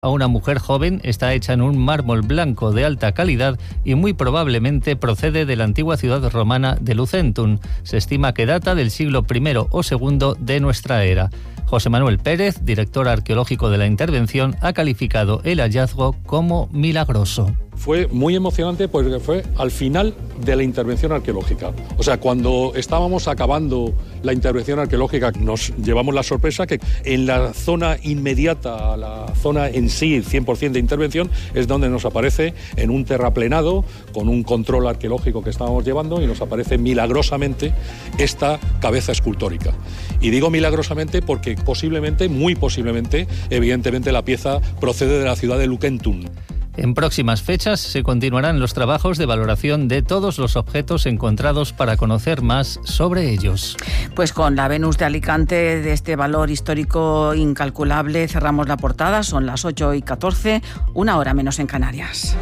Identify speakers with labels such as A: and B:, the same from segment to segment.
A: a una mujer joven está hecha en un mármol blanco de alta calidad y muy probablemente procede de la antigua ciudad romana de Lucentum. Se estima que data del siglo I o II de nuestra era. José Manuel Pérez, director arqueológico de la intervención, ha calificado el hallazgo como milagroso.
B: Fue muy emocionante porque fue al final de la intervención arqueológica. O sea, cuando estábamos acabando la intervención arqueológica, nos llevamos la sorpresa que en la zona inmediata a la zona en sí, 100% de intervención, es donde nos aparece en un terraplenado con un control arqueológico que estábamos llevando y nos aparece milagrosamente esta cabeza escultórica. Y digo milagrosamente porque posiblemente, muy posiblemente, evidentemente la pieza procede de la ciudad de Lucentum.
A: En próximas fechas se continuarán los trabajos de valoración de todos los objetos encontrados para conocer más sobre ellos.
C: Pues con la Venus de Alicante, de este valor histórico incalculable, cerramos la portada. Son las 8:14, 1 hora menos en Canarias.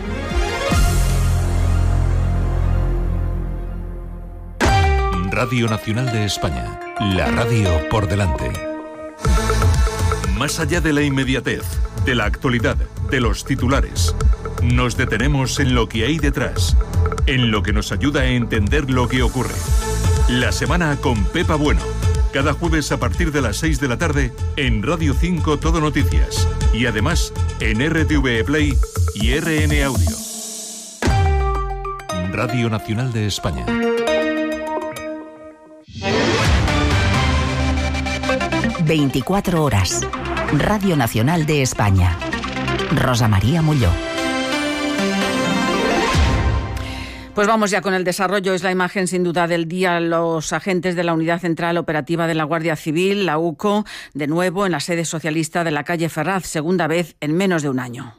D: Radio Nacional de España, la radio por delante. Más allá de la inmediatez, de la actualidad, de los titulares, nos detenemos en lo que hay detrás, en lo que nos ayuda a entender lo que ocurre. La semana con Pepa Bueno, cada jueves a partir de las 6 de la tarde en Radio 5 Todo Noticias y además en RTV Play y RN Audio. Radio Nacional de España.
E: ...24 horas... Radio Nacional de España. Rosa María Molló.
C: Pues vamos ya con el desarrollo. Es la imagen sin duda del día. Los agentes de la Unidad Central Operativa de la Guardia Civil, la UCO, de nuevo en la sede socialista de la calle Ferraz, segunda vez en menos de un año.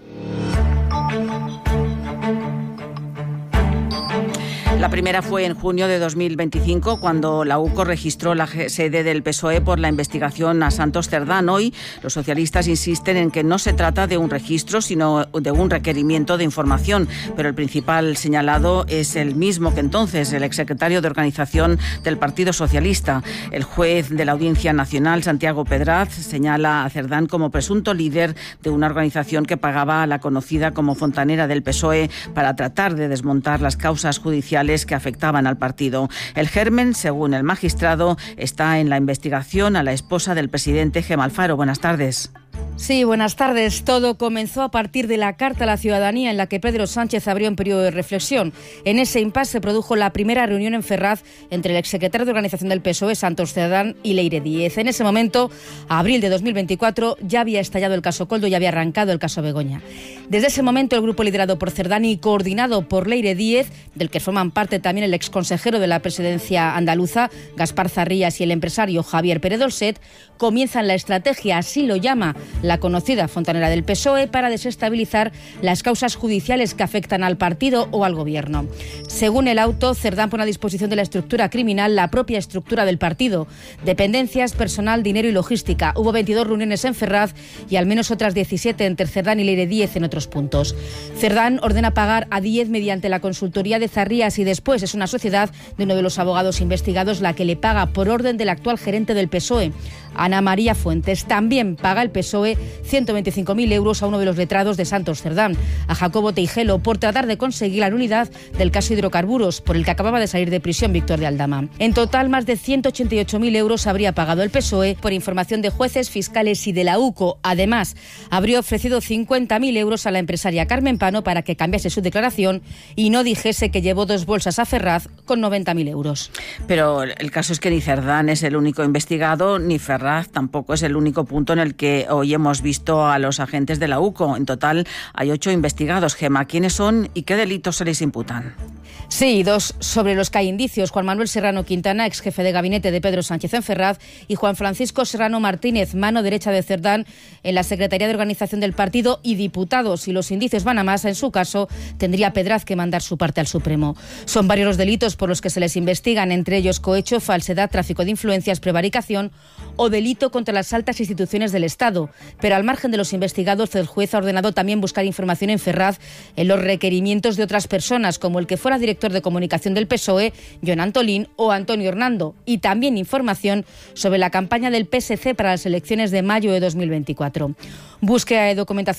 C: La primera fue en junio de 2025, cuando la UCO registró la sede del PSOE por la investigación a Santos Cerdán. Hoy, los socialistas insisten en que no se trata de un registro, sino de un requerimiento de información. Pero el principal señalado es el mismo que entonces, el exsecretario de Organización del Partido Socialista. El juez de la Audiencia Nacional, Santiago Pedraz, señala a Cerdán como presunto líder de una organización que pagaba a la conocida como Fontanera del PSOE para tratar de desmontar las causas judiciales que afectaban al partido. El germen, según el magistrado, está en la investigación a la esposa del presidente, Gemma Alfaro. Buenas tardes.
F: Sí, buenas tardes. Todo comenzó a partir de la carta a la ciudadanía en la que Pedro Sánchez abrió un periodo de reflexión. En ese impasse se produjo la primera reunión en Ferraz entre el exsecretario de Organización del PSOE, Santos Cerdán, y Leire Díez. En ese momento, abril de 2024, ya había estallado el caso Koldo y había arrancado el caso Begoña. Desde ese momento, el grupo liderado por Cerdán y coordinado por Leire Díez, del que forman parte también el exconsejero de la presidencia andaluza, Gaspar Zarrías, y el empresario Javier Pérez Dolcet, comienzan la estrategia, así lo llama la conocida Fontanera del PSOE, para desestabilizar las causas judiciales que afectan al partido o al gobierno. Según el auto, Cerdán pone a disposición de la estructura criminal la propia estructura del partido: dependencias, personal, dinero y logística. Hubo 22 reuniones en Ferraz y al menos otras 17 entre Cerdán y Leire Díez en otros puntos. Cerdán ordena pagar a Díez mediante la consultoría de Zarrías y después es una sociedad de uno de los abogados investigados la que le paga por orden del actual gerente del PSOE, Ana María Fuentes. También paga el PSOE 125.000 euros a uno de los letrados de Santos Cerdán, a Jacobo Teijelo, por tratar de conseguir la nulidad del caso hidrocarburos, por el que acababa de salir de prisión Víctor de Aldama. En total, más de 188.000 euros habría pagado el PSOE por información de jueces, fiscales y de la UCO. Además, habría ofrecido 50.000 euros a la empresaria Carmen Pano para que cambiase su declaración y no dijese que llevó 2 bolsas a Ferraz con 90.000 euros.
C: Pero el caso es que ni Cerdán es el único investigado, ni Ferraz tampoco es el único punto en el que hoy hemos visto a los agentes de la UCO. En total hay 8 investigados. Gemma, ¿quiénes son y qué delitos se les imputan?
F: Sí, 2 sobre los que hay indicios: Juan Manuel Serrano Quintana, ex jefe de gabinete de Pedro Sánchez en Ferraz, y Juan Francisco Serrano Martínez, mano derecha de Cerdán en la Secretaría de Organización del partido y diputado. Si los indicios van a más, en su caso, tendría Pedraz que mandar su parte al Supremo. Son varios los delitos por los que se les investigan, entre ellos cohecho, falsedad, tráfico de influencias, prevaricación o delito contra las altas instituciones del Estado. Pero al margen de los investigados, el juez ha ordenado también buscar información en Ferraz en los requerimientos de otras personas, como el que fuera director de comunicación del PSOE, Jon Antolín, o Antonio Hernando, y también información sobre la campaña del PSC para las elecciones de mayo de 2024. Búsqueda de documentación